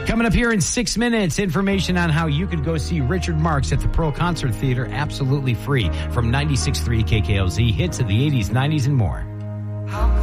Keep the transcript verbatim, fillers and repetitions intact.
Coming up here in six minutes, information on how you could go see Richard Marx at the Pearl Concert Theater absolutely free from ninety-six point three K K L Z, hits of the eighties, nineties, and more. How